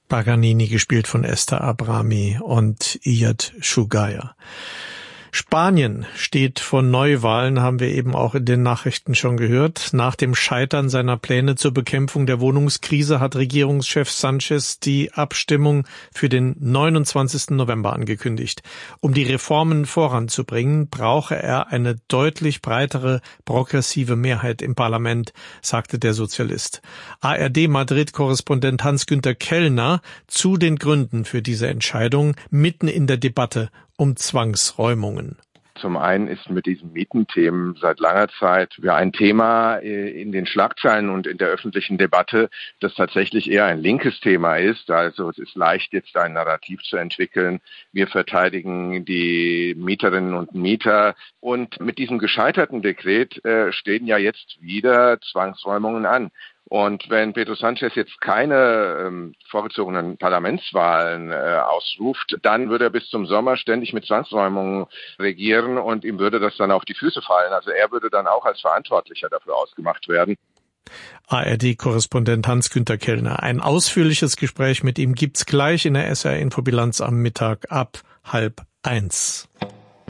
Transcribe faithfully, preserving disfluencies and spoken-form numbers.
Paganini, gespielt von Esther Abrami und Iyad Shugaya. Spanien steht vor Neuwahlen, haben wir eben auch in den Nachrichten schon gehört. Nach dem Scheitern seiner Pläne zur Bekämpfung der Wohnungskrise hat Regierungschef Sanchez die Abstimmung für den neunundzwanzigsten November angekündigt. Um die Reformen voranzubringen, brauche er eine deutlich breitere progressive Mehrheit im Parlament, sagte der Sozialist. A R D-Madrid-Korrespondent Hans-Günter Kellner zu den Gründen für diese Entscheidung mitten in der Debatte um Zwangsräumungen. Zum einen ist mit diesen Mietenthemen seit langer Zeit ja ein Thema in den Schlagzeilen und in der öffentlichen Debatte, das tatsächlich eher ein linkes Thema ist. Also es ist leicht, jetzt ein Narrativ zu entwickeln. Wir verteidigen die Mieterinnen und Mieter. Und mit diesem gescheiterten Dekret äh, stehen ja jetzt wieder Zwangsräumungen an. Und wenn Pedro Sanchez jetzt keine ähm, vorgezogenen Parlamentswahlen äh, ausruft, dann würde er bis zum Sommer ständig mit Zwangsräumungen regieren und ihm würde das dann auf die Füße fallen. Also er würde dann auch als Verantwortlicher dafür ausgemacht werden. A R D-Korrespondent Hans-Günter Kellner. Ein ausführliches Gespräch mit ihm gibt's gleich in der S R-Infobilanz am Mittag ab halb eins.